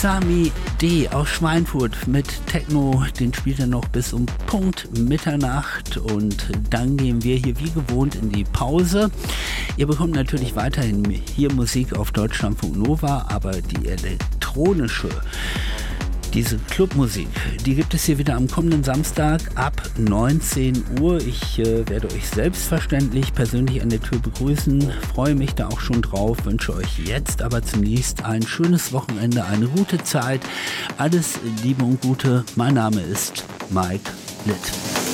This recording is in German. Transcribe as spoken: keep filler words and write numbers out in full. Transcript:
Sami D. aus Schweinfurt mit Techno, den spielt er noch bis um Punkt Mitternacht und dann gehen wir hier wie gewohnt in die Pause. Ihr bekommt natürlich weiterhin hier Musik auf Deutschlandfunk Nova, aber die elektronische, diese Clubmusik, die gibt es hier wieder am kommenden Samstag ab neunzehn Uhr. Ich äh, werde euch selbstverständlich persönlich an der Tür begrüßen, freue mich da auch schon drauf, wünsche euch jetzt aber zunächst ein schönes Wochenende, eine gute Zeit, alles Liebe und Gute. Mein Name ist Mike Litt.